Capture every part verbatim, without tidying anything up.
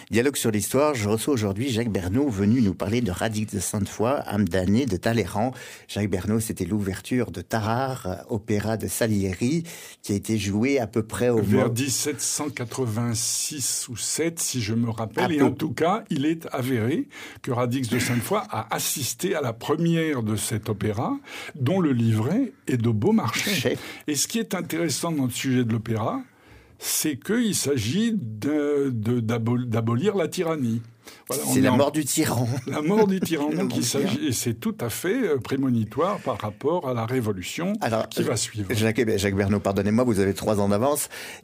Dialogue sur l'histoire, je reçois aujourd'hui Jacques Bernaud, venu nous parler de Radix de Sainte-Foy, âme damnée de Talleyrand. Jacques Bernaud, c'était l'ouverture de Tarare, opéra de Salieri, qui a été joué à peu près au... Vers mo- dix-sept cent quatre-vingt-six ou sept, si je me rappelle. À Et peu- en tout cas, il est avéré que Radix de Sainte-Foy a assisté à la première de cet opéra, dont le livret est de Beaumarchais. Chef. Et ce qui est intéressant dans le sujet de l'opéra, c'est qu'il s'agit de, de, d'abol- d'abolir la tyrannie. Voilà, on C'est est la en- mort du tyran. La mort du tyran. La Donc mort il du s'agit, tyran. et c'est tout à fait euh, prémonitoire par rapport à la révolution Alors, qui va suivre. Jacques, Jacques Bernaud, pardonnez-moi, vous avez trois ans d'avance.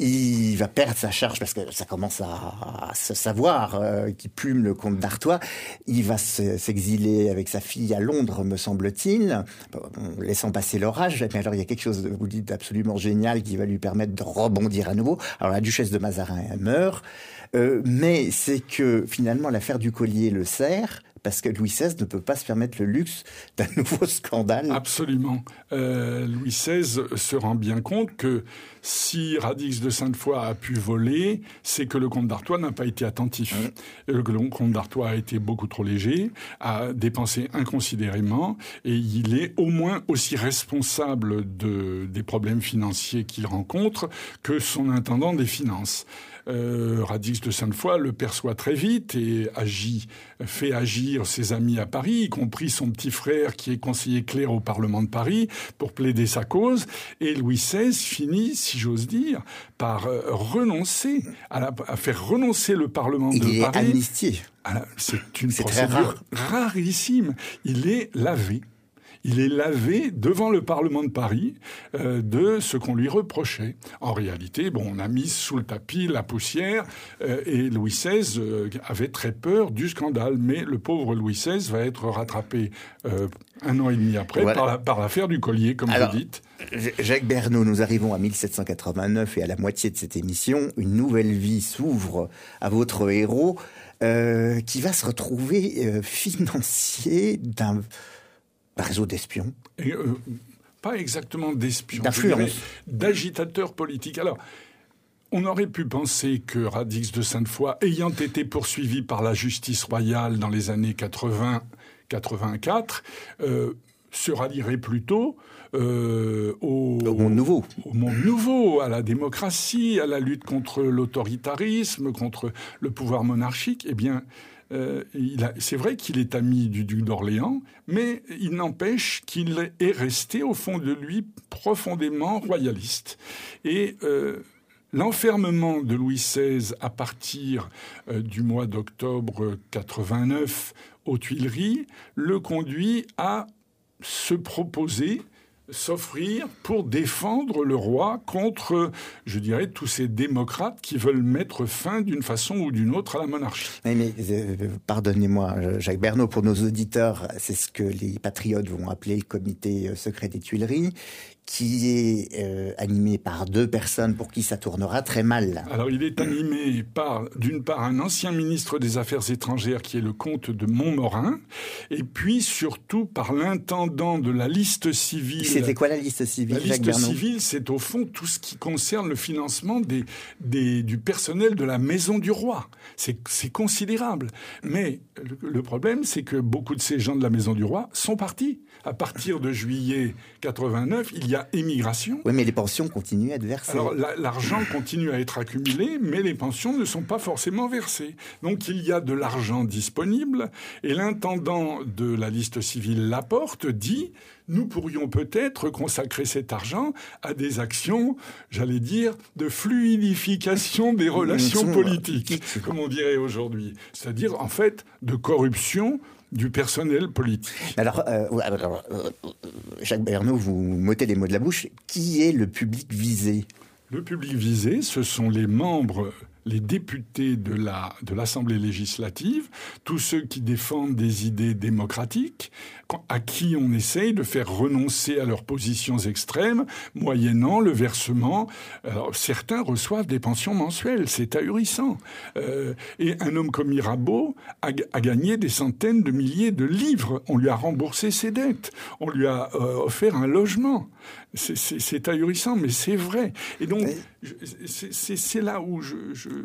Il va perdre sa charge parce que ça commence à, à se savoir euh, qu'il plume le comte d'Artois. Il va se- s'exiler avec sa fille à Londres, me semble-t-il, bon, laissant passer l'orage. Mais alors, il y a quelque chose, vous dites, d'absolument génial qui va lui permettre de rebondir à nouveau. Alors, la duchesse de Mazarin elle meurt, euh, mais c'est que finalement, l'affaire du collier le sert, parce que Louis seize ne peut pas se permettre le luxe d'un nouveau scandale. Absolument. Euh, Louis seize se rend bien compte que si Radix de Sainte-Foy a pu voler, c'est que le comte d'Artois n'a pas été attentif. Mmh. Le comte d'Artois a été beaucoup trop léger, a dépensé inconsidérément, et il est au moins aussi responsable de, des problèmes financiers qu'il rencontre que son intendant des finances. Euh, Radix de Sainte-Foy le perçoit très vite et agit, fait agir ses amis à Paris, y compris son petit frère qui est conseiller clerc au Parlement de Paris, pour plaider sa cause. Et Louis seize finit, si j'ose dire, par euh, renoncer, à, la, à faire renoncer le Parlement Il de est Paris. amnistié. à la- c'est une C'est très procédure rarissime. Il est lavé. Il est lavé devant le Parlement de Paris euh, de ce qu'on lui reprochait. En réalité, bon, on a mis sous le tapis la poussière euh, et Louis seize euh, avait très peur du scandale. Mais le pauvre Louis seize va être rattrapé euh, un an et demi après Voilà. par, la- par l'affaire du collier, comme Alors, vous dites. J- Jacques Bernaud, nous arrivons à mille sept cent quatre-vingt-neuf et à la moitié de cette émission, une nouvelle vie s'ouvre à votre héros euh, qui va se retrouver euh, financier d'un d'un réseau d'espions. Et, euh, pas exactement d'espion, D'influence. je dirais d'agitateur politique. Alors, on aurait pu penser que Radix de Sainte-Foy, ayant été poursuivi par la justice royale dans les années quatre-vingts quatre-vingt-quatre, euh, se rallierait plutôt euh, au, Au monde nouveau. au monde nouveau, à la démocratie, à la lutte contre l'autoritarisme, contre le pouvoir monarchique. Eh bien, euh, il a, c'est vrai qu'il est ami du duc d'Orléans, mais il n'empêche qu'il est resté au fond de lui profondément royaliste. Et euh, l'enfermement de Louis seize à partir euh, du mois d'octobre quatre-vingt-neuf aux Tuileries le conduit à se proposer, s'offrir pour défendre le roi contre, je dirais, tous ces démocrates qui veulent mettre fin d'une façon ou d'une autre à la monarchie. Mais, mais, euh, pardonnez-moi, Jacques Bernaud, pour nos auditeurs, c'est ce que les patriotes vont appeler le comité euh, secret des Tuileries, qui est euh, animé par deux personnes pour qui ça tournera très mal. Alors, il est animé par, d'une part, un ancien ministre des Affaires étrangères qui est le comte de Montmorin, et puis surtout par l'intendant de la liste civile. C'était quoi la liste civile, La Jacques liste Bernaud ? civile, c'est au fond tout ce qui concerne le financement des, des, du personnel de la maison du roi. C'est, c'est considérable. Mais le, le problème, c'est que beaucoup de ces gens de la maison du roi sont partis. À partir de juillet quatre-vingt-neuf, il y a émigration. Oui, mais les pensions continuent à être versées. Alors, la, l'argent continue à être accumulé, mais les pensions ne sont pas forcément versées. Donc, il y a de l'argent disponible, et l'intendant de la liste civile Laporte dit « Nous pourrions peut-être consacrer cet argent à des actions, j'allais dire, de fluidification des relations politiques, comme on dirait aujourd'hui. C'est-à-dire, en fait, de corruption du personnel politique. » Alors, euh, alors, euh, Jacques Bernaud, vous m'ôtez les mots de la bouche. Qui est le public visé ? Le public visé, ce sont les membres, les députés de la, de l'Assemblée législative, tous ceux qui défendent des idées démocratiques, à qui on essaye de faire renoncer à leurs positions extrêmes, moyennant le versement. Alors, certains reçoivent des pensions mensuelles, c'est ahurissant. Euh, et un homme comme Mirabeau a, a gagné des centaines de milliers de livres. On lui a remboursé ses dettes. On lui a euh, offert un logement. C'est, c'est, c'est ahurissant, mais c'est vrai. Et donc, je, c'est, c'est, c'est là où je... je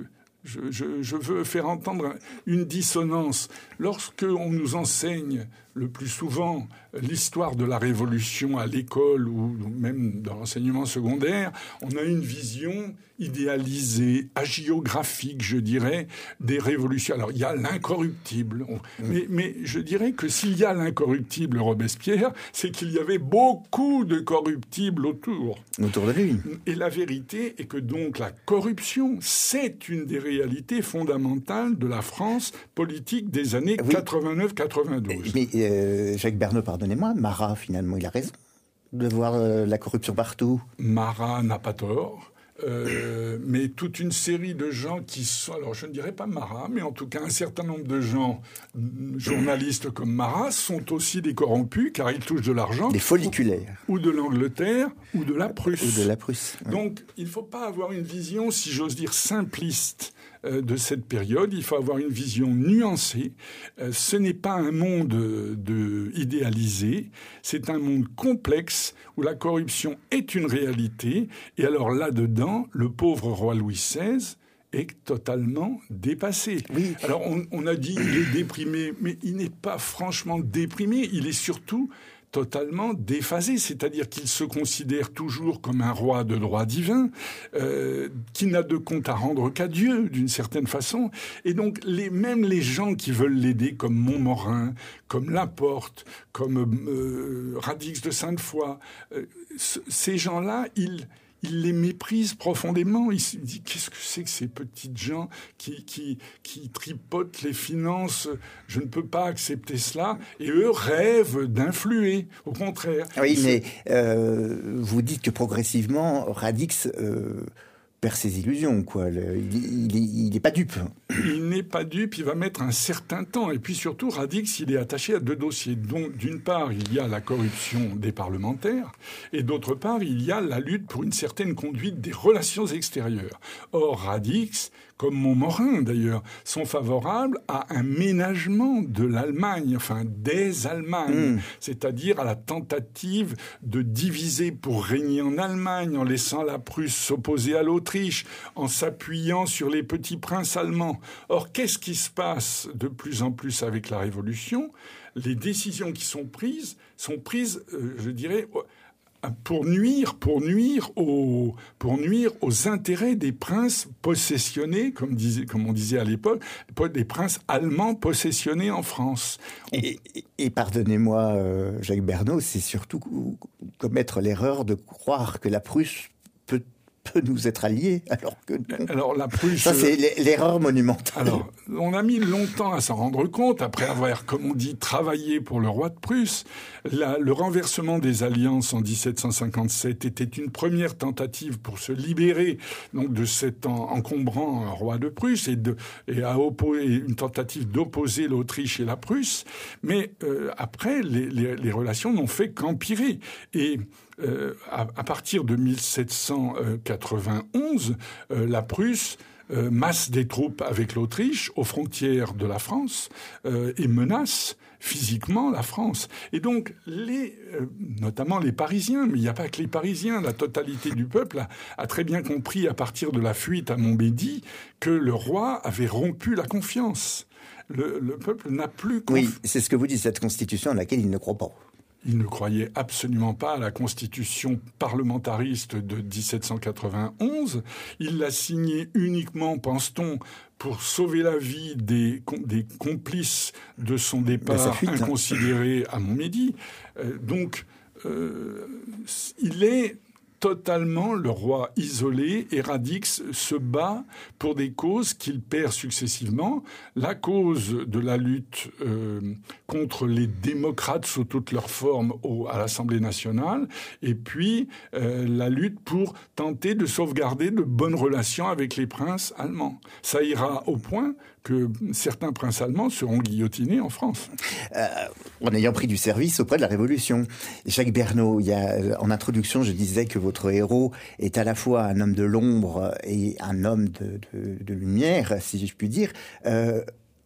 Je, je, je veux faire entendre une dissonance. Lorsque on nous enseigne le plus souvent l'histoire de la Révolution à l'école ou même dans l'enseignement secondaire, on a une vision idéalisée, hagiographique, je dirais, des révolutions. Alors, il y a l'incorruptible. On... Mmh. Mais, mais je dirais que s'il y a l'incorruptible Robespierre, c'est qu'il y avait beaucoup de corruptibles autour. Autour de lui. Et la vérité est que donc la corruption, c'est une des réalités fondamentales de la France politique des années oui. quatre-vingt-neuf quatre-vingt-douze. Mais euh, Jacques Bernot, pardonnez-moi, Marat, finalement, il a raison de voir euh, la corruption partout. Marat n'a pas tort. Euh, mais toute une série de gens qui sont, alors je ne dirais pas Marat, mais en tout cas un certain nombre de gens, journalistes comme Marat, sont aussi des corrompus car ils touchent de l'argent. Des folliculaires. Ou, ou de l'Angleterre, ou de la Prusse. Ou de la Prusse. Oui. Donc il ne faut pas avoir une vision, si j'ose dire, simpliste euh, de cette période. Il faut avoir une vision nuancée. Euh, ce n'est pas un monde de, idéalisé, c'est un monde complexe où la corruption est une réalité. Et alors là-dedans, le pauvre roi Louis seize est totalement dépassé. Oui. Alors on, on a dit il est déprimé, mais il n'est pas franchement déprimé, il est surtout totalement déphasé, c'est-à-dire qu'il se considère toujours comme un roi de droit divin, euh, qui n'a de compte à rendre qu'à Dieu, d'une certaine façon. Et donc, les, même les gens qui veulent l'aider, comme Montmorin, comme Laporte, comme euh, Radix de Sainte-Foy, euh, c- ces gens-là, ils... il les méprise profondément. Il se dit, qu'est-ce que c'est que ces petites gens qui, qui, qui tripotent les finances? Je ne peux pas accepter cela. Et eux rêvent d'influer, au contraire. Oui, Ils mais se... euh, vous dites que progressivement, Radix euh, perd ses illusions, quoi. Le, il n'est pas dupe. Il n'est pas dupe, il va mettre un certain temps. Et puis surtout, Radix, il est attaché à deux dossiers. Donc, d'une part, il y a la corruption des parlementaires, et d'autre part, il y a la lutte pour une certaine conduite des relations extérieures. Or, Radix, comme Montmorin d'ailleurs, sont favorables à un ménagement de l'Allemagne, enfin des Allemagnes, mmh. c'est-à-dire à la tentative de diviser pour régner en Allemagne, en laissant la Prusse s'opposer à l'Autriche, en s'appuyant sur les petits princes allemands. Or, qu'est-ce qui se passe de plus en plus avec la Révolution? Les décisions qui sont prises sont prises, euh, je dirais, pour nuire, pour nuire aux, pour nuire aux intérêts des princes possessionnés, comme disait, comme on disait à l'époque, des princes allemands possessionnés en France. On... Et, et, et pardonnez-moi, euh, Jacques Bernot, c'est surtout commettre l'erreur de croire que la Prusse peut peut nous être alliés, alors que non. Alors la Prusse, ça c'est l'erreur monumentale. Alors, on a mis longtemps à s'en rendre compte, après avoir, comme on dit, travaillé pour le roi de Prusse. La, le renversement des alliances en dix-sept cent cinquante-sept était une première tentative pour se libérer donc de cet en, encombrant roi de Prusse et, de, et à opposer, une tentative d'opposer l'Autriche et la Prusse. Mais euh, après, les, les, les relations n'ont fait qu'empirer. Et Euh, à, à partir de mille sept cent quatre-vingt-onze, euh, la Prusse euh, masse des troupes avec l'Autriche aux frontières de la France euh, et menace physiquement la France. Et donc, les, euh, notamment les Parisiens, mais il n'y a pas que les Parisiens, la totalité du peuple a, a très bien compris à partir de la fuite à Montmédy que le roi avait rompu la confiance. Le, le peuple n'a plus confiance. Oui, c'est ce que vous dites, cette constitution à laquelle il ne croit pas. Il ne croyait absolument pas à la constitution parlementariste de dix-sept cent quatre-vingt-onze. Il l'a signée uniquement, pense-t-on, pour sauver la vie des, des complices de son départ de inconsidéré à Montmédy. Euh, donc, euh, il est totalement le roi isolé, et Radix se bat pour des causes qu'il perd successivement. La cause de la lutte euh, contre les démocrates sous toutes leurs formes au, à l'Assemblée nationale, et puis euh, la lutte pour tenter de sauvegarder de bonnes relations avec les princes allemands. Ça ira au point que certains princes allemands seront guillotinés en France. Euh, en ayant pris du service auprès de la Révolution. Jacques Bernot, il y a, en introduction, je disais que votre héros est à la fois un homme de l'ombre et un homme de, de, de lumière, si je puis dire. Euh,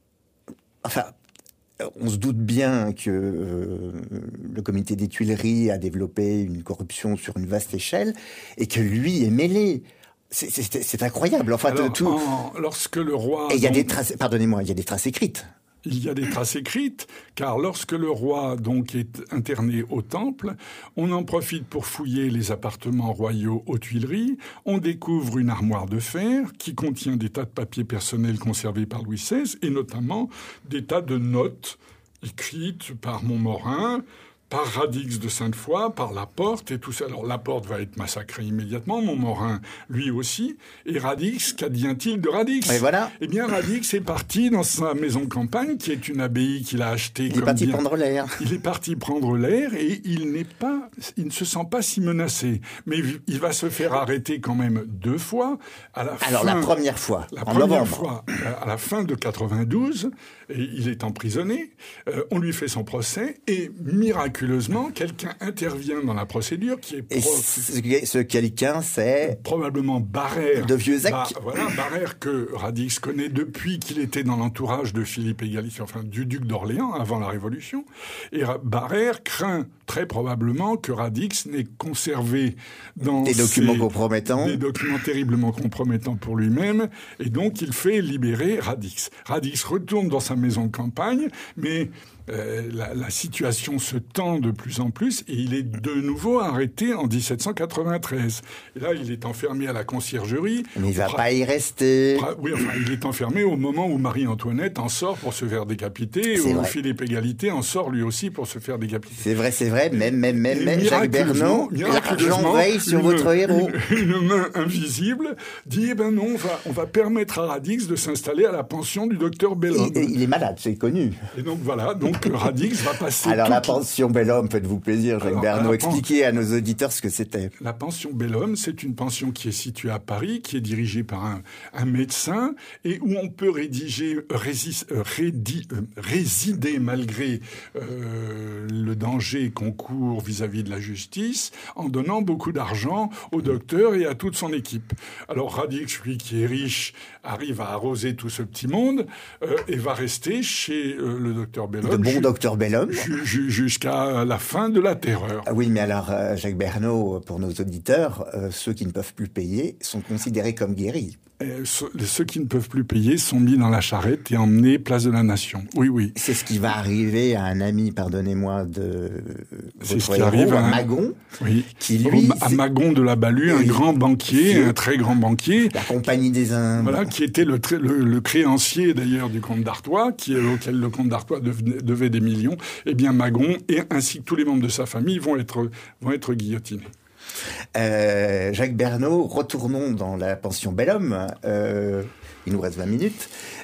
enfin... On se doute bien que euh, le comité des Tuileries a développé une corruption sur une vaste échelle et que lui est mêlé C'est, c'est, c'est incroyable. Enfin, Alors, tout. En, lorsque le roi... Et il y a donc, des traces, pardonnez-moi, il y a des traces écrites. Il y a des traces écrites, car lorsque le roi donc est interné au Temple, on en profite pour fouiller les appartements royaux aux Tuileries. On découvre une armoire de fer qui contient des tas de papiers personnels conservés par Louis seize, et notamment des tas de notes écrites par Montmorin, par Radix de Sainte-Foy, par Laporte et tout ça. Alors Laporte va être massacré immédiatement, Montmorin lui aussi. Et Radix, qu'advient-il de Radix ? Et voilà. Eh bien, Radix est parti dans sa maison de campagne, qui est une abbaye qu'il a achetée. Il comme est parti bien... prendre l'air. Il est parti prendre l'air et il n'est pas, il ne se sent pas si menacé. Mais il va se faire arrêter quand même deux fois. À la Alors fin... la première fois, la en première novembre. fois, à la fin de quatre-vingt-douze, et il est emprisonné. Euh, on lui fait son procès et miraculeusement, quelqu'un intervient dans la procédure qui est pro- Et ce, ce quelqu'un, c'est probablement Barrère. de Vieuzac. Bah, voilà, Barrère que Radix connaît depuis qu'il était dans l'entourage de Philippe Égalité, enfin du duc d'Orléans avant la Révolution. Et Barrère craint très probablement que Radix n'ait conservé dans des documents ses, compromettants, des documents terriblement compromettants pour lui-même, et donc il fait libérer Radix. Radix retourne dans sa maison de campagne, mais Euh, la, la situation se tend de plus en plus et il est de nouveau arrêté en dix-sept cent quatre-vingt-treize. Et là, il est enfermé à la conciergerie. Mais il va Pra- pas y rester. Pra- Oui, enfin, il est enfermé au moment où Marie-Antoinette en sort pour se faire décapiter, C'est où vrai. Philippe Égalité en sort lui aussi pour se faire décapiter. C'est vrai, c'est vrai. Même, même, même, Et même Jacques miraculeusement- Bernaud, l'argent miraculeusement, veille sur une- votre héros. Une, une main invisible dit, eh ben non, on va, on va permettre à Radix de s'installer à la pension du docteur Bellhomme. Il, il est malade, c'est connu. Et donc voilà, donc Radix va passer Alors la toute- pension Bellhomme, faites-vous plaisir, Jacques Alors, Bernaud, la expliquez à nos auditeurs ce que c'était. La pension Bellhomme, c'est une pension qui est située à Paris, qui est dirigée par un, un médecin et où on peut rédiger, résis, euh, rédi, euh, résider malgré euh, le danger qu'on court vis-à-vis de la justice en donnant beaucoup d'argent au docteur et à toute son équipe. Alors Radix, lui qui est riche, arrive à arroser tout ce petit monde euh, et va rester chez euh, le docteur Bellhomme. De bon ju- docteur Bellhomme. ju- ju- jusqu'à la fin de la terreur. Ah oui, mais alors, euh, Jacques Bernaud, pour nos auditeurs, euh, ceux qui ne peuvent plus payer sont considérés comme guéris. Euh, ceux, ceux qui ne peuvent plus payer sont mis dans la charrette et emmenés place de la Nation. Oui, oui. C'est ce qui va arriver à un ami, pardonnez-moi, de C'est votre ce qui héros, arrive à à un- Magon, Oui. qui lui, à c'est Magon de la Balue, un Et- grand banquier, c'est- un très grand banquier, la compagnie des Indes. voilà, qui était le, tré- le, le créancier d'ailleurs du comte d'Artois, qui, auquel le comte d'Artois devenait- devait des millions. Eh bien, Magon et ainsi que tous les membres de sa famille vont être, vont être guillotinés. Euh, Jacques Bernaud, retournons dans la pension Bellhomme. Euh, il nous reste vingt minutes.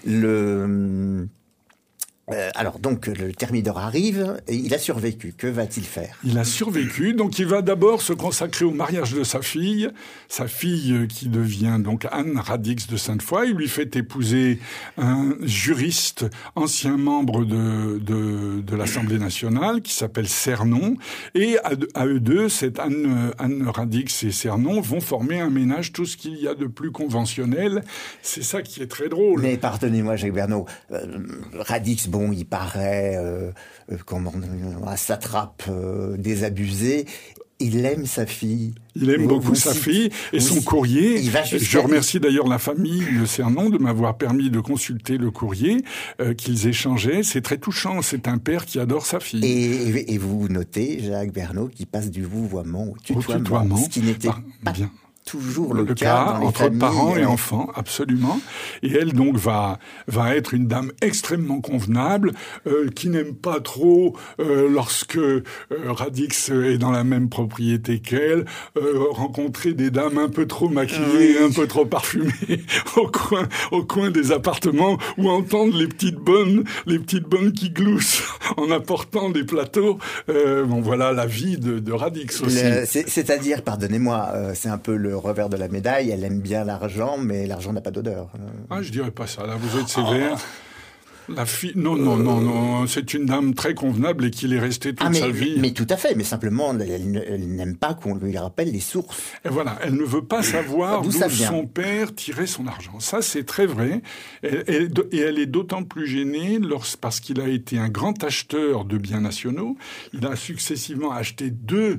Le... Euh, alors donc le thermidor arrive et il a survécu. Que va-t-il faire? Il a survécu, donc il va d'abord se consacrer au mariage de sa fille, sa fille euh, qui devient donc Anne Radix de Sainte-Foy. Il lui fait épouser un juriste, ancien membre de, de, de l'Assemblée nationale, qui s'appelle Cernon. Et à, à eux deux, cette Anne, Anne Radix et Cernon vont former un ménage, tout ce qu'il y a de plus conventionnel. C'est ça qui est très drôle. Mais pardonnez-moi, Jacques Bernaud, euh, Radix, bon, il paraît euh, euh, comment, un satrape euh, désabusé. Il aime sa fille. Il aime Vous- beaucoup vous sa cite- fille et vous son cite- courrier. Il va Je jusqu'à- remercie d'ailleurs la famille de Cernon de m'avoir permis de consulter le courrier euh, qu'ils échangeaient. C'est très touchant. C'est un père qui adore sa fille. Et, et vous notez, Jacques Bernaud, qui passe du vouvoiement au Au tutoiement, tutoiement. ce qui n'était Bah, pas bien. toujours le, le cas, cas dans les entre familles, parents et euh, enfants, absolument. Et elle donc va va être une dame extrêmement convenable, euh, qui n'aime pas trop euh, lorsque euh, Radix est dans la même propriété qu'elle, euh, rencontrer des dames un peu trop maquillées, Oui. un peu trop parfumées au coin au coin des appartements, ou entendre les petites bonnes les petites bonnes qui gloussent en apportant des plateaux. Euh, bon voilà la vie de, de Radix aussi. Le- c'est- C'est-à-dire, pardonnez-moi, euh, c'est un peu le revers de la médaille. Elle aime bien l'argent, mais l'argent n'a pas d'odeur. Euh, Ah, je dirais pas ça. Là, vous êtes sévère. La fille, non, non, non, non. C'est une dame très convenable et qu'il est resté toute Ah, mais, sa vie. mais tout à fait. Mais simplement, elle, elle- elle n'aime pas qu'on lui rappelle les sources. Et voilà, elle ne veut pas savoir D'où d'où ça vient. son père tirait son argent. Ça, c'est très vrai. Et, et- et elle est d'autant plus gênée lors- parce qu'il a été un grand acheteur de biens nationaux. Il a successivement acheté deux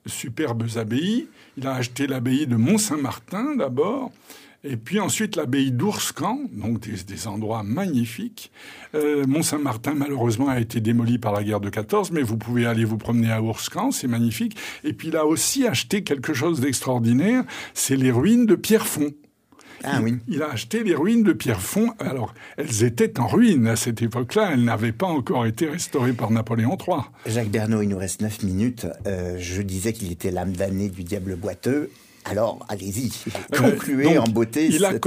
superbes abbayes. Il a acheté l'abbaye de Mont-Saint-Martin d'abord, et puis ensuite l'abbaye d'Ourscan, donc des, des endroits magnifiques. Euh, Mont-Saint-Martin, malheureusement, a été démoli par la guerre de quatorze, mais vous pouvez aller vous promener à Ourscan, c'est magnifique. Et puis il a aussi acheté quelque chose d'extraordinaire, c'est les ruines de Pierrefonds. Ah oui. Il a acheté les ruines de Pierrefonds. Alors, elles étaient en ruine à cette époque-là. Elles n'avaient pas encore été restaurées par Napoléon trois. Jacques Bernot, il nous reste neuf minutes. Euh, je disais qu'il était l'âme damnée du diable boiteux. Alors, allez-y, concluez euh, donc, en beauté. Il a